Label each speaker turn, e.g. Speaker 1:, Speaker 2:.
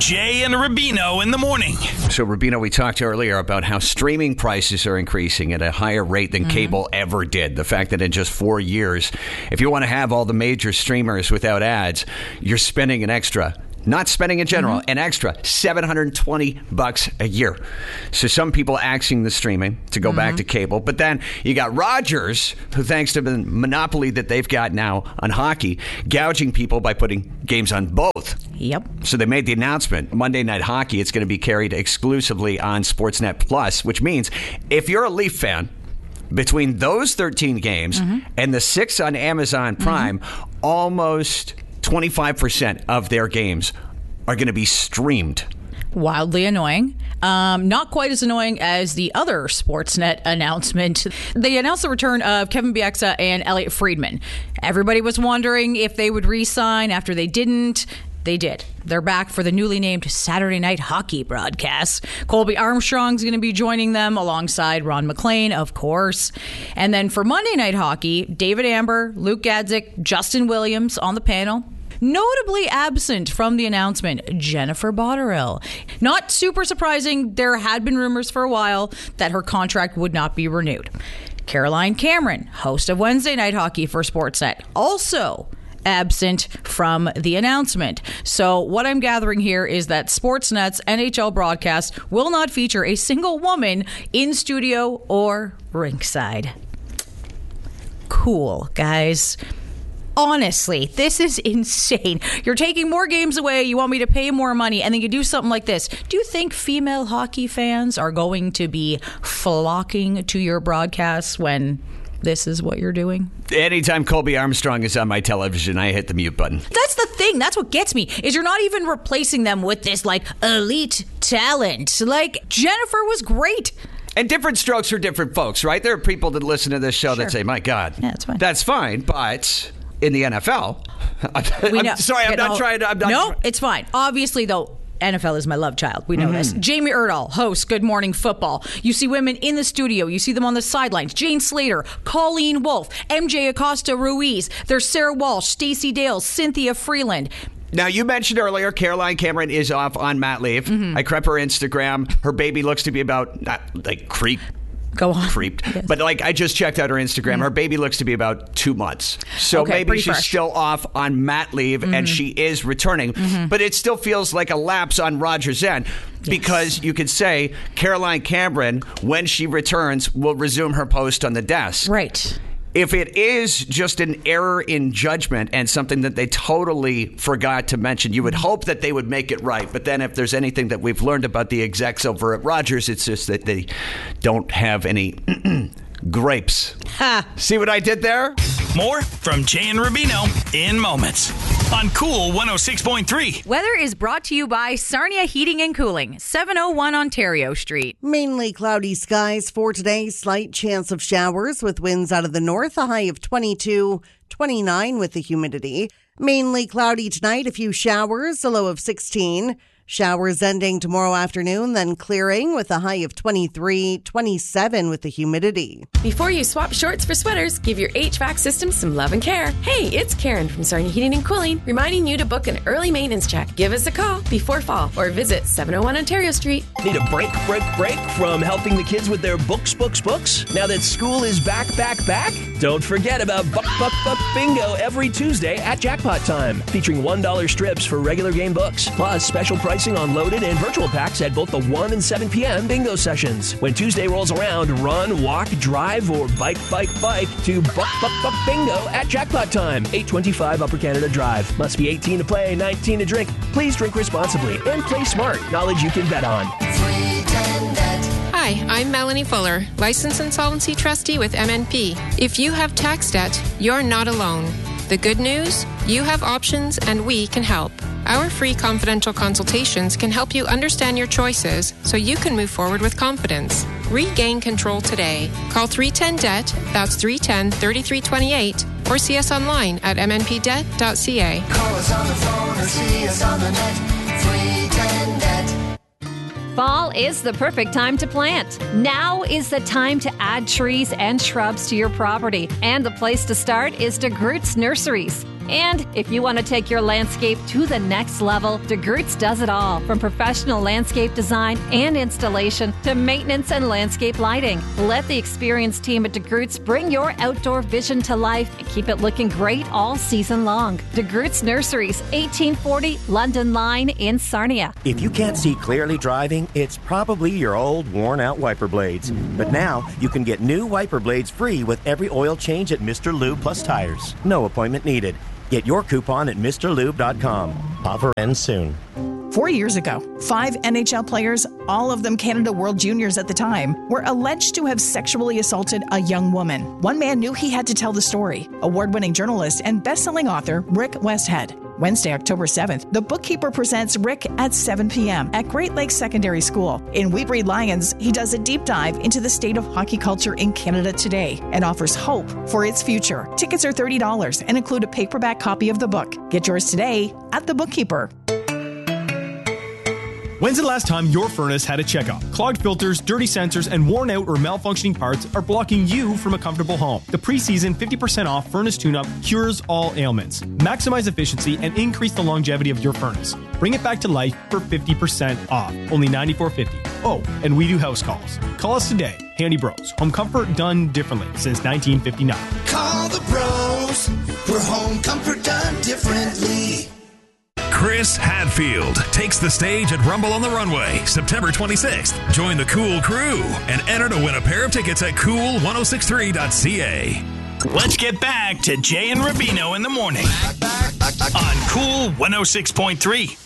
Speaker 1: Jay and Rubino in the morning.
Speaker 2: So, Rubino, we talked earlier about how streaming prices are increasing at a higher rate than cable ever did. The fact that in just 4 years, if you want to have all the major streamers without ads, you're spending an extra. Not spending in general, an extra $720 a year. So some people axing the streaming to go back to cable. But then you got Rogers, who thanks to the monopoly that they've got now on hockey, gouging people by putting games on both.
Speaker 3: Yep.
Speaker 2: So they made the announcement, Monday Night Hockey, it's going to be carried exclusively on Sportsnet Plus, which means if you're a Leaf fan, between those 13 games and the 6 on Amazon Prime, almost 25% of their games are going to be streamed.
Speaker 3: Wildly annoying. Not quite as annoying as the other Sportsnet announcement. They announced the return of Kevin Bieksa and Elliot Friedman. Everybody was wondering if they would re-sign after they didn't. They did. They're back for the newly named Saturday Night Hockey broadcast. Colby Armstrong's going to be joining them alongside Ron McLean, of course. And then for Monday Night Hockey, David Amber, Luke Gadzik, Justin Williams on the panel. Notably absent from the announcement, Jennifer Botterill. Not super surprising, there had been rumors for a while that her contract would not be renewed. Caroline Cameron, host of Wednesday Night Hockey for Sportsnet, also absent from the announcement. So what I'm gathering here is that Sportsnet's NHL broadcast will not feature a single woman in studio or rinkside. Cool, guys. Honestly, this is insane. You're taking more games away. You want me to pay more money, and then you do something like this. Do you think female hockey fans are going to be flocking to your broadcasts when this is what you're doing?
Speaker 2: Anytime Colby Armstrong is on my television, I hit the mute button.
Speaker 3: That's the thing. That's what gets me, is you're not even replacing them with this, like, elite talent. Like, Jennifer was great.
Speaker 2: And different strokes for different folks, right? There are people that listen to this show that say, my God,
Speaker 3: that's fine.
Speaker 2: That's fine, but in the NFL,
Speaker 3: it's fine. Obviously, though, NFL is my love child. We know this. Jamie Erdahl hosts Good Morning Football. You see women in the studio. You see them on the sidelines. Jane Slater, Colleen Wolfe, MJ Acosta Ruiz. There's Sarah Walsh, Stacey Dale, Cynthia Freeland.
Speaker 2: Now, you mentioned earlier, Caroline Cameron is off on mat leave. I crept her Instagram. Her baby looks to be about,
Speaker 3: Go on.
Speaker 2: Creeped.
Speaker 3: Yes.
Speaker 2: But I just checked out her Instagram. Her baby looks to be about 2 months. So maybe she's still off on mat leave and she is returning. But it still feels like a lapse on Rogers' end. Because you could say Caroline Cameron, when she returns, will resume her post on the desk.
Speaker 3: Right.
Speaker 2: If it is just an error in judgment and something that they totally forgot to mention, you would hope that they would make it right. But then if there's anything that we've learned about the execs over at Rogers, it's just that they don't have any grapes. See what I did there?
Speaker 1: More from Jay and Rubino in moments on Cool 106.3.
Speaker 4: Weather is brought to you by Sarnia Heating and Cooling, 701 Ontario Street.
Speaker 5: Mainly cloudy skies for today. Slight chance of showers with winds out of the north, a high of 22, 29 with the humidity. Mainly cloudy tonight, a few showers, a low of 16. Showers ending tomorrow afternoon, then clearing with a high of 23, 27 with the humidity.
Speaker 6: Before you swap shorts for sweaters, give your HVAC system some love and care. Hey, it's Karen from Sarnia Heating and Cooling, reminding you to book an early maintenance check. Give us a call before fall or visit 701 Ontario Street.
Speaker 7: Need a break from helping the kids with their books? Now that school is back, don't forget about Buck Bingo every Tuesday at Jackpot Time, featuring $1 strips for regular game books, plus special pricing on loaded and virtual packs at both the 1 and 7 p.m. bingo sessions. When Tuesday rolls around, run, walk, drive, or bike to Buck Bingo at Jackpot Time, 825 Upper Canada Drive. Must be 18 to play, 19 to drink. Please drink responsibly and play smart. Knowledge you can bet on.
Speaker 8: Hi, I'm Melanie Fuller, Licensed Insolvency Trustee with MNP. If you have tax debt, you're not alone. The good news? You have options and we can help. Our free confidential consultations can help you understand your choices so you can move forward with confidence. Regain control today. Call 310-DEBT, that's 310-3328, or see us online at mnpdebt.ca.
Speaker 9: Call us on the phone or see us on the net, 310-DEBT.
Speaker 10: Fall is the perfect time to plant. Now is the time to add trees and shrubs to your property. And the place to start is DeGroots Nurseries. And if you want to take your landscape to the next level, DeGroots does it all, from professional landscape design and installation to maintenance and landscape lighting. Let the experienced team at DeGroots bring your outdoor vision to life and keep it looking great all season long. DeGroots Nurseries, 1840 London Line in Sarnia.
Speaker 11: If you can't see clearly driving, it's probably your old worn-out wiper blades. But now you can get new wiper blades free with every oil change at Mr. Lube Plus Tires. No appointment needed. Get your coupon at MrLube.com. Offer ends soon.
Speaker 12: 4 years ago, 5 NHL players, all of them Canada World Juniors at the time, were alleged to have sexually assaulted a young woman. One man knew he had to tell the story. Award-winning journalist and best-selling author Rick Westhead. Wednesday, October 7th, The Bookkeeper presents Rick at 7 p.m. at Great Lakes Secondary School. In We Breed Lions, he does a deep dive into the state of hockey culture in Canada today and offers hope for its future. Tickets are $30 and include a paperback copy of the book. Get yours today at The Bookkeeper.
Speaker 13: When's the last time your furnace had a checkup? Clogged filters, dirty sensors, and worn out or malfunctioning parts are blocking you from a comfortable home. The preseason 50% off furnace tune-up cures all ailments. Maximize efficiency and increase the longevity of your furnace. Bring it back to life for 50% off. Only $94.50. Oh, and we do house calls. Call us today. Handy Bros. Home comfort done differently since 1959.
Speaker 9: Call the bros. We're home comfort done differently.
Speaker 14: Chris Hadfield takes the stage at Rumble on the Runway, September 26th. Join the Cool Crew and enter to win a pair of tickets at cool1063.ca.
Speaker 1: Let's get back to Jay and Rubino in the morning on Cool 106.3.